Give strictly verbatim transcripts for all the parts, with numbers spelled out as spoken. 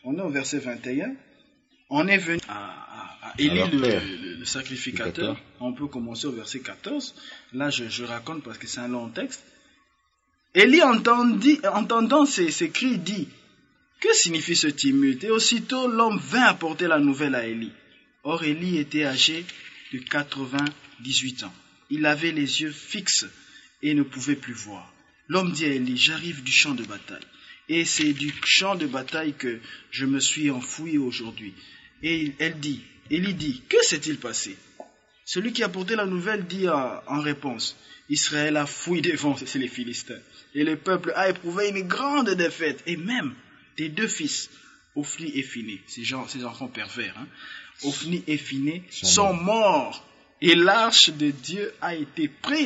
On est au verset vingt et un. On est venu à, à, à Élie, le, le, le sacrificateur. On peut commencer au verset quatorze. Là, je, je raconte parce que c'est un long texte. Élie, entendit, entendant ces, ces cris, dit, « Que signifie ce tumulte ?» Et aussitôt, l'homme vint apporter la nouvelle à Élie. Or, Élie était âgé de quatre-vingt-dix-huit ans. Il avait les yeux fixes et ne pouvait plus voir. L'homme dit à Élie, « J'arrive du champ de bataille. Et c'est du champ de bataille que je me suis enfoui aujourd'hui. » Et elle dit, Élie dit, « Que s'est-il passé ?» Celui qui a porté la nouvelle dit en, en réponse, « Israël a fouillé devant les Philistins, et le peuple a éprouvé une grande défaite, et même tes deux fils, Ophni et Phiné, ces, gens, ces enfants pervers, hein, Ophni et Phiné sont morts, et l'arche de Dieu a été prise. »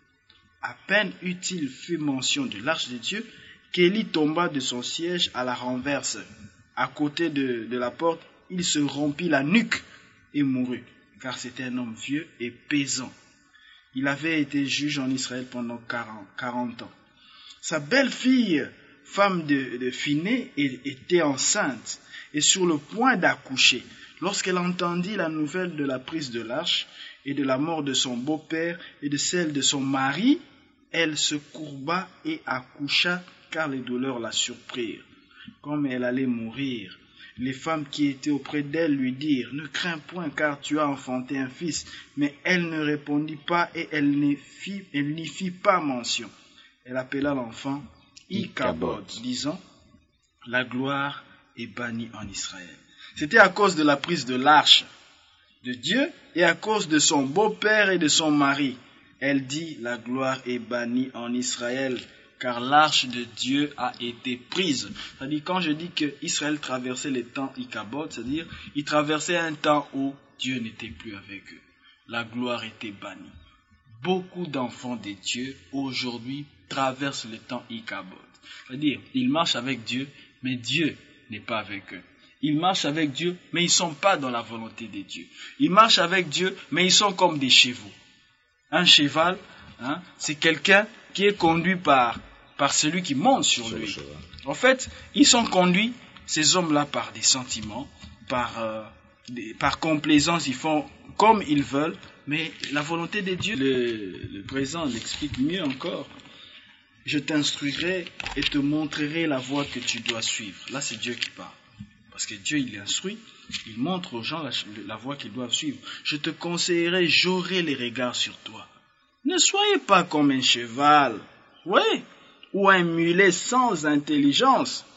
À peine eut-il fait mention de l'arche de Dieu, qu'Élie tomba de son siège à la renverse. À côté de, de la porte, il se rompit la nuque et mourut, car c'était un homme vieux et pesant. Il avait été juge en Israël pendant quarante ans. Sa belle-fille, femme de, de Phiné, était enceinte et sur le point d'accoucher. Lorsqu'elle entendit la nouvelle de la prise de l'arche et de la mort de son beau-père et de celle de son mari, elle se courba et accoucha, car les douleurs la surprirent. Comme elle allait mourir, les femmes qui étaient auprès d'elle lui dirent, « Ne crains point, car tu as enfanté un fils. » Mais elle ne répondit pas et elle n'y fit, elle n'y fit pas mention. Elle appela l'enfant Ichabod, disant, « La gloire est bannie en Israël. » C'était à cause de la prise de l'arche de Dieu et à cause de son beau-père et de son mari. Elle dit, « La gloire est bannie en Israël, car l'arche de Dieu a été prise. » C'est-à-dire, quand je dis que Israël traversait les temps Ichabod, c'est-à-dire, il traversait un temps où Dieu n'était plus avec eux. La gloire était bannie. Beaucoup d'enfants de Dieu, aujourd'hui, traversent le temps Ichabod. C'est-à-dire, ils marchent avec Dieu, mais Dieu n'est pas avec eux. Ils marchent avec Dieu, mais ils ne sont pas dans la volonté de Dieu. Ils marchent avec Dieu, mais ils sont comme des chevaux. Un cheval, hein, c'est quelqu'un qui est conduit par, par celui qui monte sur lui. En fait, ils sont conduits, ces hommes-là, par des sentiments, par, euh, des, par complaisance, ils font comme ils veulent, mais la volonté de Dieu, le, le présent l'explique mieux encore. Je t'instruirai et te montrerai la voie que tu dois suivre. Là, c'est Dieu qui parle. Parce que Dieu, il instruit, il montre aux gens la, la voie qu'ils doivent suivre. Je te conseillerai, j'aurai les regards sur toi. Ne soyez pas comme un cheval, oui, ou un mulet sans intelligence.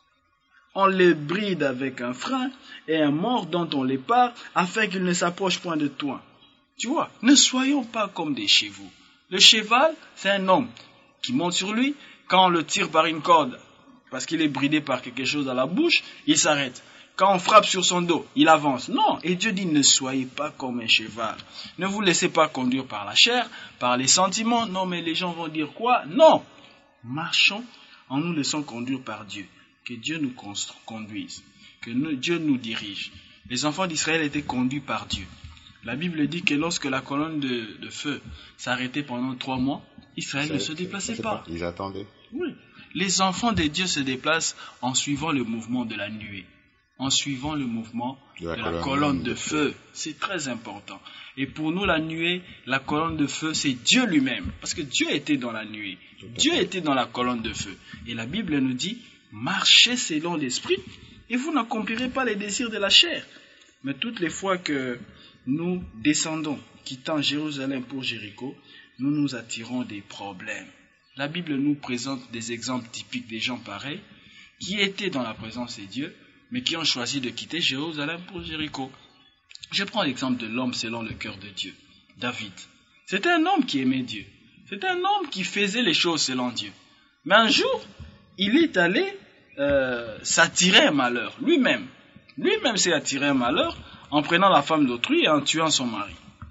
On le bride avec un frein et un mors dont on les part afin qu'il ne s'approche point de toi. Tu vois, ne soyons pas comme des chevaux. Le cheval, c'est un homme qui monte sur lui. Quand on le tire par une corde, parce qu'il est bridé par quelque chose à la bouche, il s'arrête. Quand on frappe sur son dos, il avance. Non, et Dieu dit, ne soyez pas comme un cheval. Ne vous laissez pas conduire par la chair, par les sentiments. Non, mais les gens vont dire quoi? Non. Marchons en nous laissant conduire par Dieu. Que Dieu nous conduise. Que nous, Dieu nous dirige. Les enfants d'Israël étaient conduits par Dieu. La Bible dit que lorsque la colonne de, de feu s'arrêtait pendant trois mois, Israël ne se déplaçait pas. Ils attendaient. Oui. Les enfants de Dieu se déplacent en suivant le mouvement de la nuée, en suivant le mouvement de la, de la colonne de feu. C'est très important. Et pour nous, la nuée, la colonne de feu, c'est Dieu lui-même. Parce que Dieu était dans la nuée. Dieu était dans la colonne de feu. Et la Bible nous dit, marchez selon l'esprit et vous n'accomplirez pas les désirs de la chair. Mais toutes les fois que nous descendons, quittant Jérusalem pour Jéricho, nous nous attirons des problèmes. La Bible nous présente des exemples typiques des gens pareils qui étaient dans la présence de Dieu, mais qui ont choisi de quitter Jérusalem pour Jéricho. Je prends l'exemple de l'homme selon le cœur de Dieu, David. C'était un homme qui aimait Dieu. C'était un homme qui faisait les choses selon Dieu. Mais un jour, il est allé euh, s'attirer un malheur, lui-même. Lui-même s'est attiré un malheur en prenant la femme d'autrui et en tuant son mari.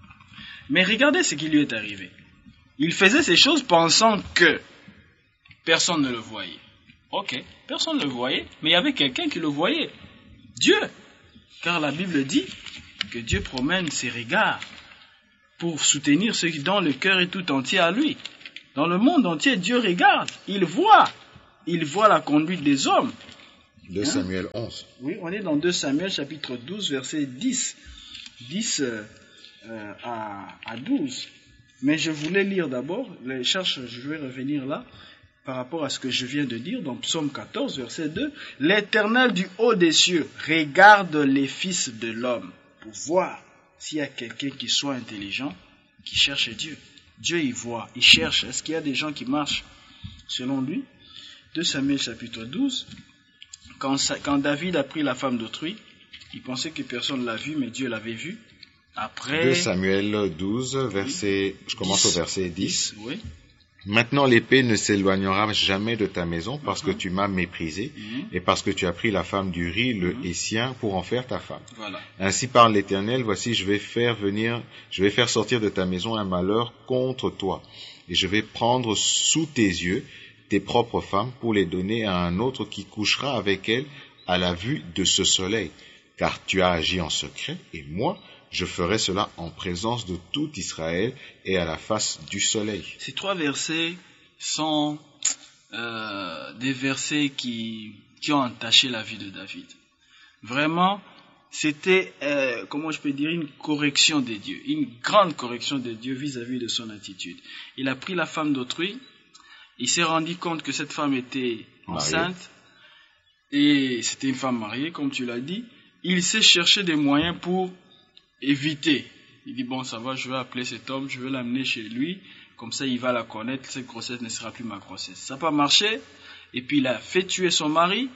Mais regardez ce qui lui est arrivé. Il faisait ces choses pensant que personne ne le voyait. Ok, personne ne le voyait, mais il y avait quelqu'un qui le voyait. Dieu. Car la Bible dit que Dieu promène ses regards pour soutenir ceux dont le cœur est tout entier à lui. Dans le monde entier, Dieu regarde, il voit. Il voit la conduite des hommes. deux Samuel onze. Oui, on est dans deux Samuel chapitre douze, verset dix. dix euh, euh, à, à douze. Mais je voulais lire d'abord, les cherche, je vais revenir là, par rapport à ce que je viens de dire, dans Psaume quatorze, verset deux. L'Éternel du haut des cieux regarde les fils de l'homme pour voir s'il y a quelqu'un qui soit intelligent, qui cherche Dieu. Dieu y voit, il cherche. Est-ce qu'il y a des gens qui marchent selon lui? deux Samuel chapitre douze. Quand, quand David a pris la femme d'autrui, il pensait que personne ne l'a vue, mais Dieu l'avait vue. Après... deux Samuel douze, verset, oui. Je commence dix, au verset dix. dix, oui. Maintenant l'épée ne s'éloignera jamais de ta maison parce uh-huh. que tu m'as méprisé uh-huh. et parce que tu as pris la femme d'Uri, le uh-huh. Hétien, pour en faire ta femme. Voilà. Ainsi parle l'Éternel, voici je vais faire venir, je vais faire sortir de ta maison un malheur contre toi et je vais prendre sous tes yeux tes propres femmes pour les donner à un autre qui couchera avec elles à la vue de ce soleil, car tu as agi en secret et moi je ferai cela en présence de tout Israël et à la face du soleil. Ces trois versets sont euh, des versets qui, qui ont entaché la vie de David. Vraiment, c'était, euh, comment je peux dire, une correction de Dieu, une grande correction de Dieu vis-à-vis de son attitude. Il a pris la femme d'autrui, il s'est rendu compte que cette femme était enceinte, et c'était une femme mariée, comme tu l'as dit. Il s'est cherché des moyens pour éviter. Il dit, bon, ça va, je vais appeler cet homme, je vais l'amener chez lui, comme ça il va la connaître, cette grossesse ne sera plus ma grossesse. Ça n'a pas marché, et puis il a fait tuer son mari,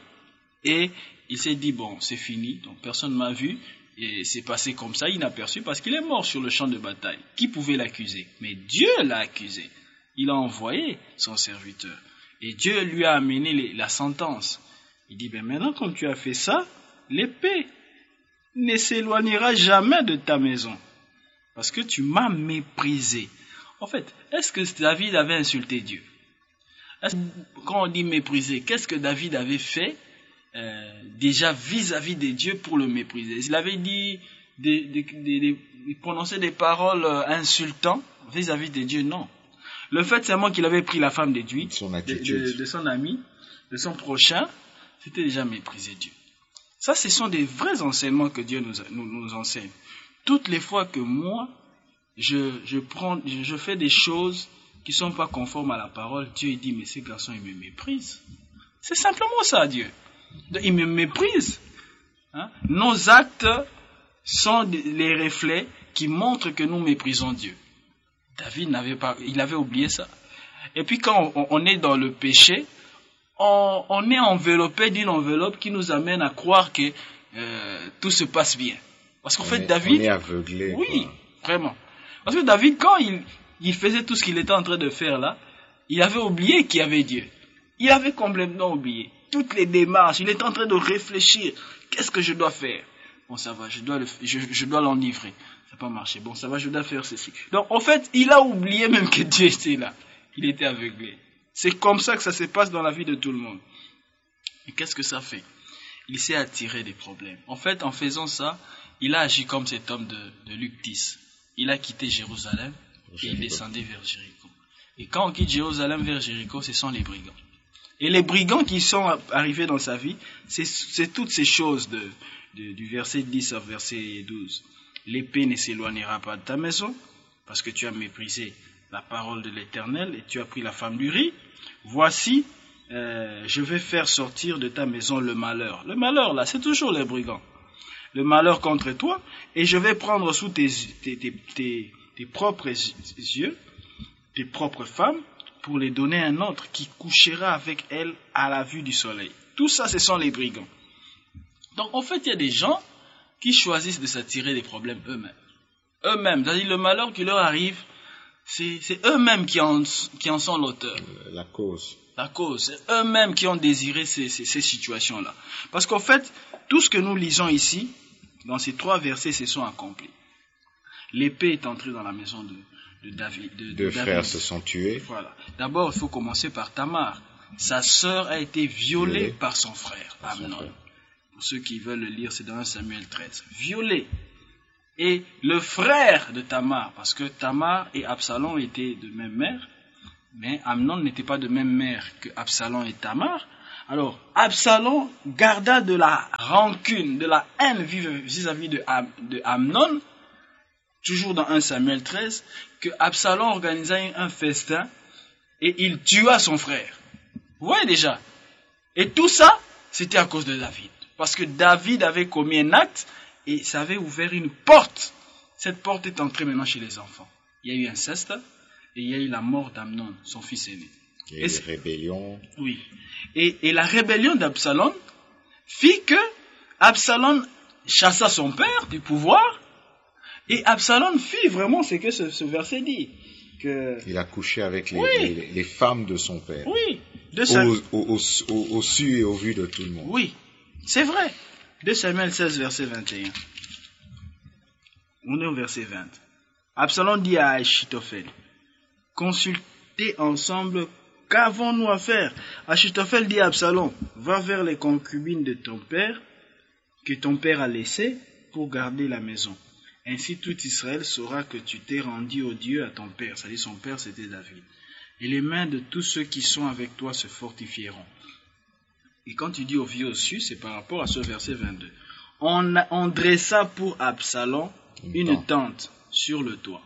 et il s'est dit, bon, c'est fini, donc personne ne m'a vu, et c'est passé comme ça, inaperçu, parce qu'il est mort sur le champ de bataille. Qui pouvait l'accuser? Mais Dieu l'a accusé. Il a envoyé son serviteur, et Dieu lui a amené les, la sentence. Il dit, ben maintenant, comme tu as fait ça, l'épée ne s'éloignera jamais de ta maison, parce que tu m'as méprisé. En fait, est-ce que David avait insulté Dieu? Est-ce, quand on dit mépriser, qu'est-ce que David avait fait euh, déjà vis-à-vis de Dieu pour le mépriser? Il avait dit, des, des, des, des, il prononçait des paroles insultantes vis-à-vis de Dieu? Non. Le fait seulement qu'il avait pris la femme de Dieu, de, de, de son ami, de son prochain, c'était déjà mépriser Dieu. Ça, ce sont des vrais enseignements que Dieu nous, nous, nous enseigne. Toutes les fois que moi, je, je, prends, je, je fais des choses qui ne sont pas conformes à la parole, Dieu dit, mais ces garçons, ils me méprisent. C'est simplement ça, Dieu. Ils me méprisent. Hein? Nos actes sont les reflets qui montrent que nous méprisons Dieu. David n'avait pas, il avait oublié ça. Et puis quand on, on est dans le péché, On, on est enveloppé d'une enveloppe qui nous amène à croire que euh, tout se passe bien. Parce qu'en on fait, est, David... On est aveuglé. Oui, quoi. Vraiment. Parce que David, quand il, il faisait tout ce qu'il était en train de faire là, il avait oublié qu'il y avait Dieu. Il avait complètement oublié. Toutes les démarches, il était en train de réfléchir. Qu'est-ce que je dois faire? Bon, ça va, je dois, le, je, je dois l'enivrer. Ça n'a pas marché. Bon, ça va, je dois faire ceci. Donc, en fait, il a oublié même que Dieu était là. Il était aveuglé. C'est comme ça que ça se passe dans la vie de tout le monde. Et qu'est-ce que ça fait? Il s'est attiré des problèmes. En fait, en faisant ça, il a agi comme cet homme de, de Luc dix. Il a quitté Jérusalem et il descendait vers Jéricho. Et quand on quitte Jérusalem vers Jéricho, ce sont les brigands. Et les brigands qui sont arrivés dans sa vie, c'est, c'est toutes ces choses de, de, du verset dix au verset douze. L'épée ne s'éloignera pas de ta maison, parce que tu as méprisé la parole de l'Éternel et tu as pris la femme d'Uri. Voici, euh, je vais faire sortir de ta maison le malheur. Le malheur, là, c'est toujours les brigands. Le malheur contre toi, et je vais prendre sous tes, tes, tes, tes, tes propres yeux, tes propres femmes, pour les donner à un autre qui couchera avec elles à la vue du soleil. Tout ça, ce sont les brigands. Donc, en fait, il y a des gens qui choisissent de s'attirer des problèmes eux-mêmes. Eux-mêmes, c'est-à-dire le malheur qui leur arrive, c'est, c'est eux-mêmes qui en, qui en sont l'auteur. La cause. La cause. C'est eux-mêmes qui ont désiré ces, ces, ces situations-là. Parce qu'en fait, tout ce que nous lisons ici, dans ces trois versets, se sont accomplis. L'épée est entrée dans la maison de, de David. De, de Deux David. frères se sont tués. Voilà. D'abord, il faut commencer par Tamar. Sa sœur a été violée Violée. par son frère, par Amnon. Son frère. Pour ceux qui veulent le lire, c'est dans un Samuel treize. Violée. Et le frère de Tamar, parce que Tamar et Absalom étaient de même mère, mais Amnon n'était pas de même mère que Absalom et Tamar. Alors, Absalom garda de la rancune, de la haine vis-à-vis de, Am- de Amnon, toujours dans un Samuel treize, que Absalom organisa un festin et il tua son frère. Vous voyez déjà. Et tout ça, c'était à cause de David. Parce que David avait commis un acte et ça avait ouvert une porte. Cette porte est entrée maintenant chez les enfants. Il y a eu inceste et il y a eu la mort d'Amnon, son fils aîné. Et, et les rébellions. Oui. Et, et la rébellion d'Absalom fit que Absalom chassa son père du pouvoir. Et Absalom fit vraiment ce que ce, ce verset dit. Que... Il a couché avec les, oui. les, les femmes de son père. Oui. De sa... au, au, au, au, au su et au vu de tout le monde. Oui, c'est vrai. deux Samuel seize, verset vingt et un. On est au verset vingt. Absalom dit à Achitophel, consultez ensemble, qu'avons-nous à faire? Achitophel dit à Absalom, va vers les concubines de ton père, que ton père a laissées, pour garder la maison. Ainsi tout Israël saura que tu t'es rendu au Dieu à ton père. C'est-à-dire son père c'était David. Et les mains de tous ceux qui sont avec toi se fortifieront. Et quand tu dis au vieux au su, c'est par rapport à ce verset vingt-deux. On, on dressa pour Absalom une, une tente sur le toit.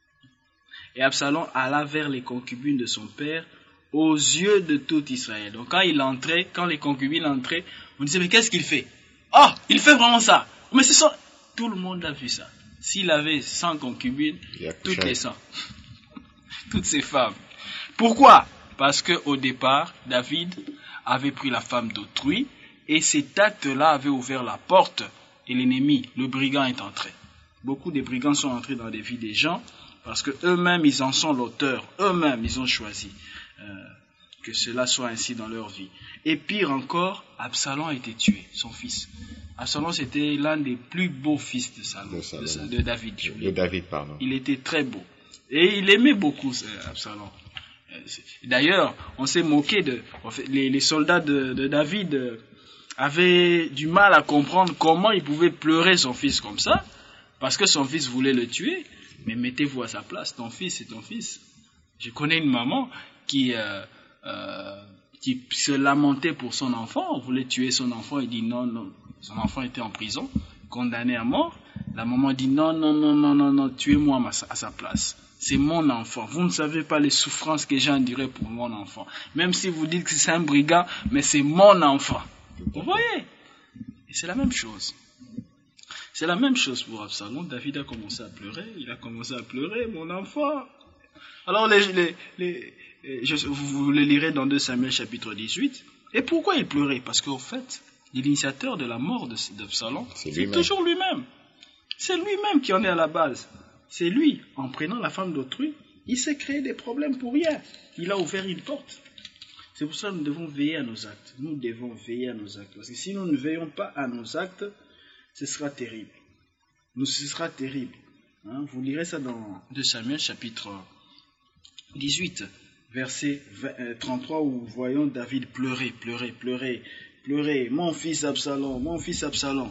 Et Absalom alla vers les concubines de son père aux yeux de tout Israël. Donc quand il entrait, quand les concubines entraient, on disait mais qu'est-ce qu'il fait? Oh, il fait vraiment ça. Mais c'est ça. Tout le monde a vu ça. S'il avait cent concubines, toutes les cent. Toutes ces femmes. Pourquoi? Parce qu'au départ, David avait pris la femme d'autrui et cet acte-là avait ouvert la porte et l'ennemi, le brigand, est entré. Beaucoup de brigands sont entrés dans les vies des gens parce qu'eux-mêmes, ils en sont l'auteur. Eux-mêmes, ils ont choisi euh, que cela soit ainsi dans leur vie. Et pire encore, Absalom a été tué, son fils. Absalom, c'était l'un des plus beaux fils de, Salomon, de, de, de David. De David, pardon. Il était très beau. Et il aimait beaucoup Absalom. D'ailleurs, on s'est moqué de... Les, les soldats de, de David avaient du mal à comprendre comment il pouvait pleurer son fils comme ça, parce que son fils voulait le tuer. Mais mettez-vous à sa place, ton fils c'est ton fils. Je connais une maman qui, euh, euh, qui se lamentait pour son enfant, voulait tuer son enfant et dit non, non. Son enfant était en prison, condamné à mort. La maman dit non, non, non, non, non, non, tuez-moi à sa place. C'est mon enfant. Vous ne savez pas les souffrances que j'ai endurées pour mon enfant. Même si vous dites que c'est un brigand, mais c'est mon enfant. Vous voyez? Et c'est la même chose. C'est la même chose pour Absalom. David a commencé à pleurer. Il a commencé à pleurer, mon enfant. Alors, les, les, les, je, vous le lirez dans deux Samuel chapitre dix-huit. Et pourquoi il pleurait? Parce qu'en fait, l'initiateur de la mort d'Absalom, c'est, c'est toujours lui-même. C'est lui-même qui en est à la base. C'est lui, en prenant la femme d'autrui, il s'est créé des problèmes pour rien. Il a ouvert une porte. C'est pour ça que nous devons veiller à nos actes. Nous devons veiller à nos actes. Parce que si nous ne veillons pas à nos actes, ce sera terrible. Nous, ce sera terrible. Hein? Vous lirez ça dans deux Samuel chapitre dix-huit, verset trente-trois, où voyons David pleurer, pleurer, pleurer, pleurer. Mon fils Absalom, mon fils Absalom.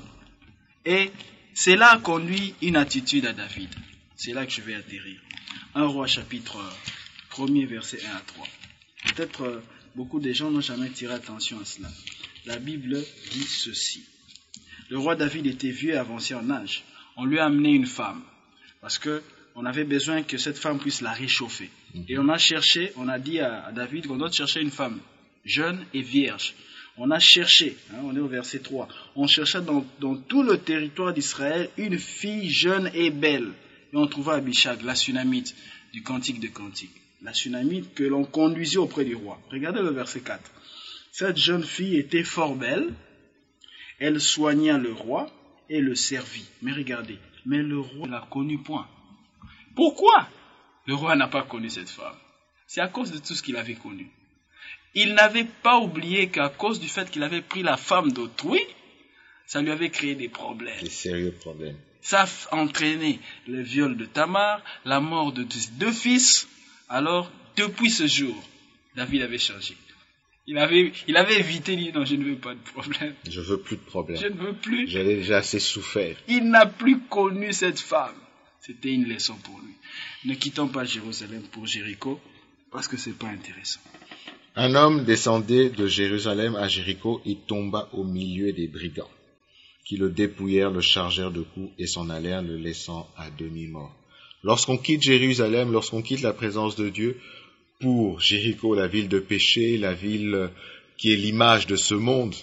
Et cela a conduit une attitude à David. C'est là que je vais atterrir. un roi chapitre premier, verset un à trois. Peut-être euh, beaucoup de gens n'ont jamais tiré attention à cela. La Bible dit ceci. Le roi David était vieux et avancé en âge. On lui a amené une femme. Parce qu'on avait besoin que cette femme puisse la réchauffer. Et on a cherché, on a dit à, à David qu'on doit chercher une femme jeune et vierge. On a cherché, hein, on est au verset trois, on chercha dans, dans tout le territoire d'Israël une fille jeune et belle. Et on trouva Abishag, la Sunamite, du Cantique de Cantique. La Sunamite que l'on conduisit auprès du roi. Regardez le verset quatre. Cette jeune fille était fort belle, elle soigna le roi et le servit. Mais regardez, mais le roi ne la connut point. Pourquoi le roi n'a pas connu cette femme? C'est à cause de tout ce qu'il avait connu. Il n'avait pas oublié qu'à cause du fait qu'il avait pris la femme d'autrui, ça lui avait créé des problèmes. Des sérieux problèmes. Ça a entraîné le viol de Tamar, la mort de deux fils. Alors, depuis ce jour, David avait changé. Il avait, il avait évité, il dit non, je ne veux pas de problème. Je veux plus de problème. Je ne veux plus. J'avais déjà assez souffert. Il n'a plus connu cette femme. C'était une leçon pour lui. Ne quittons pas Jérusalem pour Jéricho, parce que c'est pas intéressant. Un homme descendait de Jérusalem à Jéricho et tomba au milieu des brigands, qui le dépouillèrent, le chargèrent de coups et s'en allèrent, le laissant à demi-mort. Lorsqu'on quitte Jérusalem, lorsqu'on quitte la présence de Dieu, pour Jéricho, la ville de péché, la ville qui est l'image de ce monde,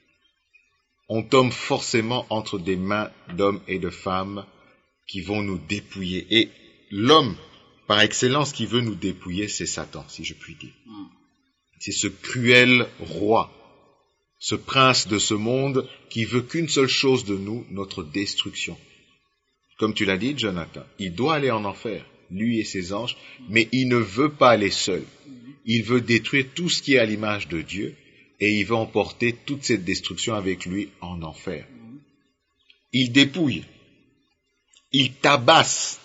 on tombe forcément entre des mains d'hommes et de femmes qui vont nous dépouiller. Et l'homme, par excellence, qui veut nous dépouiller, c'est Satan, si je puis dire. C'est ce cruel roi, ce prince de ce monde qui veut qu'une seule chose de nous, notre destruction. Comme tu l'as dit, Jonathan, il doit aller en enfer, lui et ses anges, mais il ne veut pas aller seul. Il veut détruire tout ce qui est à l'image de Dieu et il veut emporter toute cette destruction avec lui en enfer. Il dépouille, il tabasse.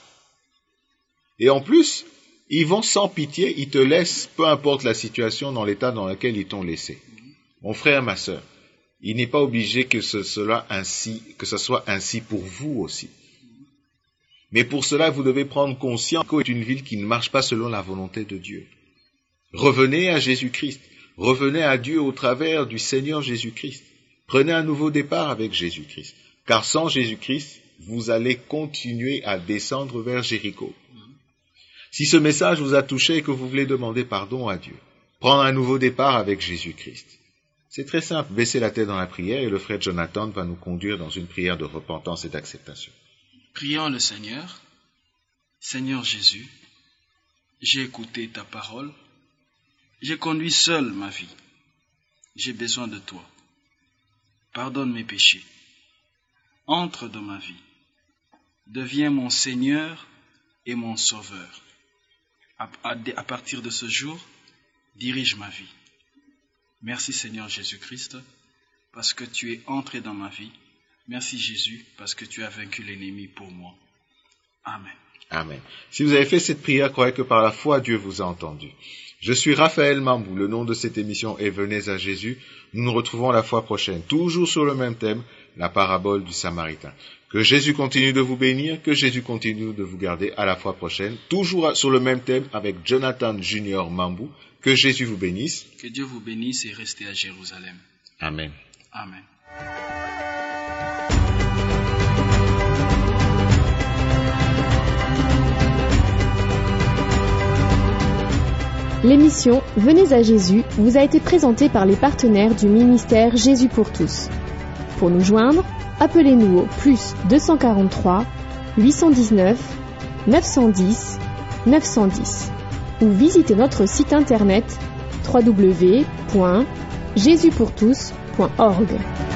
Et en plus, ils vont sans pitié, ils te laissent, peu importe la situation dans l'état dans lequel ils t'ont laissé. Mon frère, ma sœur, il n'est pas obligé que ce, cela ainsi, que ce soit ainsi pour vous aussi. Mais pour cela, vous devez prendre conscience que c'est une ville qui ne marche pas selon la volonté de Dieu. Revenez à Jésus-Christ. Revenez à Dieu au travers du Seigneur Jésus-Christ. Prenez un nouveau départ avec Jésus-Christ. Car sans Jésus-Christ, vous allez continuer à descendre vers Jéricho. Si ce message vous a touché et que vous voulez demander pardon à Dieu, prendre un nouveau départ avec Jésus-Christ, c'est très simple. Baissez la tête dans la prière et le frère Jonathan va nous conduire dans une prière de repentance et d'acceptation. Prions le Seigneur. Seigneur Jésus, j'ai écouté ta parole. J'ai conduit seul ma vie. J'ai besoin de toi. Pardonne mes péchés. Entre dans ma vie. Deviens mon Seigneur et mon Sauveur. À, à, à partir de ce jour, dirige ma vie. Merci Seigneur Jésus-Christ, parce que tu es entré dans ma vie. Merci Jésus, parce que tu as vaincu l'ennemi pour moi. Amen. Amen. Si vous avez fait cette prière, croyez que par la foi, Dieu vous a entendu. Je suis Raphaël Mambou, le nom de cette émission est Venez à Jésus. Nous nous retrouvons la fois prochaine, toujours sur le même thème, la parabole du Samaritain. Que Jésus continue de vous bénir, que Jésus continue de vous garder à la fois prochaine, toujours sur le même thème avec Jonathan Junior Mambou. Que Jésus vous bénisse. Que Dieu vous bénisse et restez à Jérusalem. Amen. Amen. L'émission Venez à Jésus vous a été présentée par les partenaires du ministère Jésus pour tous. Pour nous joindre, appelez-nous au plus deux cent quarante-trois, huit cent dix-neuf, neuf cent dix, neuf cent dix ou visitez notre site internet w w w point jésus pour tous point org.